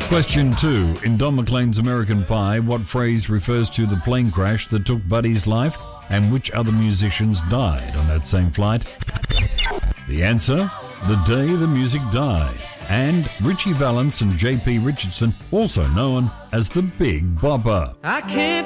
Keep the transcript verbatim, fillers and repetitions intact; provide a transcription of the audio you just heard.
Question two. In Don McLean's American Pie, what phrase refers to the plane crash that took Buddy's life, and which other musicians died on that same flight? The answer, the day the music died. And Richie Valens and J P Richardson, also known as the Big Bopper. I can't